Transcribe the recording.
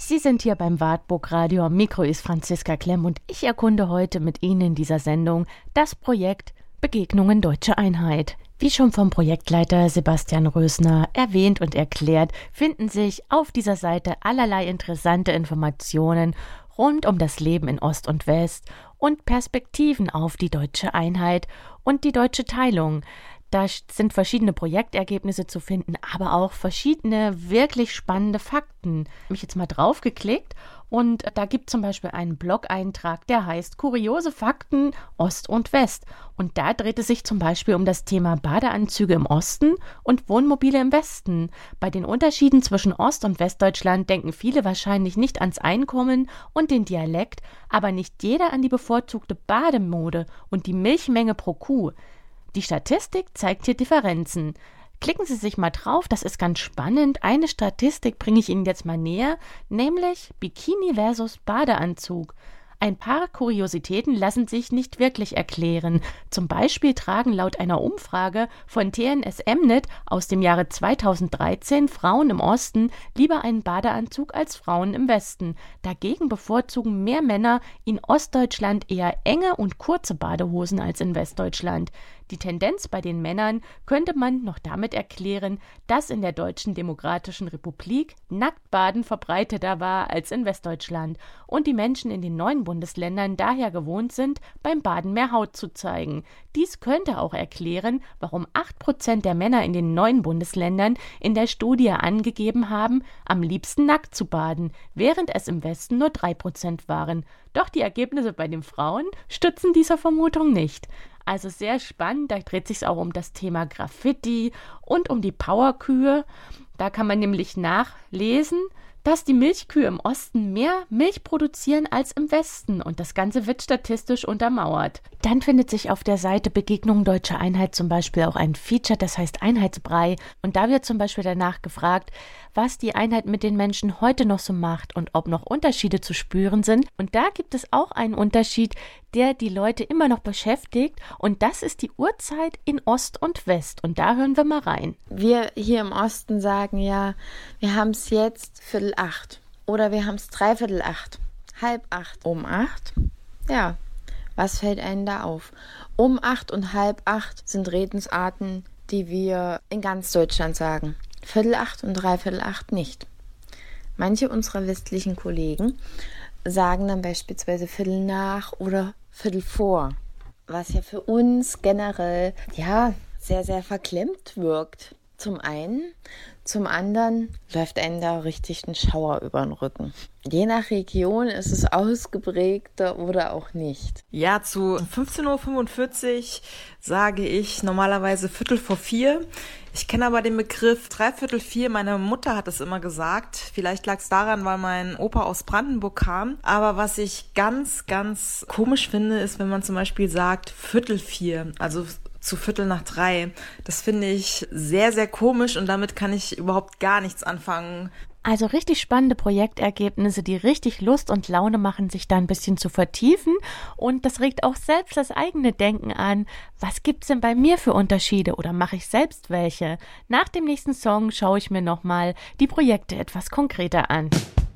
Sie sind hier beim Wartburg Radio. Am Mikro ist Franziska Klemm und ich erkunde heute mit Ihnen in dieser Sendung das Projekt Begegnungen Deutsche Einheit. Wie schon vom Projektleiter Sebastian Rösner erwähnt und erklärt, finden sich auf dieser Seite allerlei interessante Informationen rund um das Leben in Ost und West und Perspektiven auf die deutsche Einheit und die deutsche Teilung. Da sind verschiedene Projektergebnisse zu finden, aber auch verschiedene wirklich spannende Fakten. Ich habe mich jetzt mal draufgeklickt und da gibt es zum Beispiel einen Blog-Eintrag, der heißt Kuriose Fakten Ost und West. Und da dreht es sich zum Beispiel um das Thema Badeanzüge im Osten und Wohnmobile im Westen. Bei den Unterschieden zwischen Ost- und Westdeutschland denken viele wahrscheinlich nicht ans Einkommen und den Dialekt, aber nicht jeder an die bevorzugte Bademode und die Milchmenge pro Kuh. Die Statistik zeigt hier Differenzen. Klicken Sie sich mal drauf, das ist ganz spannend. Eine Statistik bringe ich Ihnen jetzt mal näher, nämlich Bikini versus Badeanzug. Ein paar Kuriositäten lassen sich nicht wirklich erklären. Zum Beispiel tragen laut einer Umfrage von TNS Mnet aus dem Jahre 2013 Frauen im Osten lieber einen Badeanzug als Frauen im Westen. Dagegen bevorzugen mehr Männer in Ostdeutschland eher enge und kurze Badehosen als in Westdeutschland. Die Tendenz bei den Männern könnte man noch damit erklären, dass in der Deutschen Demokratischen Republik Nacktbaden verbreiteter war als in Westdeutschland und die Menschen in den neuen Bundesländern daher gewohnt sind, beim Baden mehr Haut zu zeigen. Dies könnte auch erklären, warum 8% der Männer in den neuen Bundesländern in der Studie angegeben haben, am liebsten nackt zu baden, während es im Westen nur 3% waren. Doch die Ergebnisse bei den Frauen stützen dieser Vermutung nicht. Also sehr spannend, da dreht sich auch um das Thema Graffiti und um die Powerkühe. Da kann man nämlich nachlesen, dass die Milchkühe im Osten mehr Milch produzieren als im Westen und das Ganze wird statistisch untermauert. Dann findet sich auf der Seite Begegnungen Deutsche Einheit zum Beispiel auch ein Feature, das heißt Einheitsbrei und da wird zum Beispiel danach gefragt, was die Einheit mit den Menschen heute noch so macht und ob noch Unterschiede zu spüren sind. Und da gibt es auch einen Unterschied, der die Leute immer noch beschäftigt und das ist die Uhrzeit in Ost und West und da hören wir mal rein. Wir hier im Osten sagen ja, wir haben es jetzt 7:45 oder wir haben es 7:45, 7:30, um 8. Ja, was fällt einem da auf? Um 8 und 7:30 sind Redensarten, die wir in ganz Deutschland sagen. 7:45 und 7:45 nicht. Manche unserer westlichen Kollegen sagen dann beispielsweise 7:15 oder 7:15, was ja für uns generell ja sehr, sehr verklemmt wirkt. Zum einen, zum anderen läuft einem da richtig ein Schauer über den Rücken. Je nach Region ist es ausgeprägter oder auch nicht. Ja, zu 15:45 Uhr sage ich normalerweise 3:45. Ich kenne aber den Begriff 3:45. Meine Mutter hat es immer gesagt. Vielleicht lag es daran, weil mein Opa aus Brandenburg kam. Aber was ich ganz, ganz komisch finde, ist, wenn man zum Beispiel sagt 3:45, also zu 2:45. Das finde ich sehr, sehr komisch und damit kann ich überhaupt gar nichts anfangen. Also richtig spannende Projektergebnisse, die richtig Lust und Laune machen, sich da ein bisschen zu vertiefen und das regt auch selbst das eigene Denken an. Was gibt's denn bei mir für Unterschiede oder mache ich selbst welche? Nach dem nächsten Song schaue ich mir nochmal die Projekte etwas konkreter an.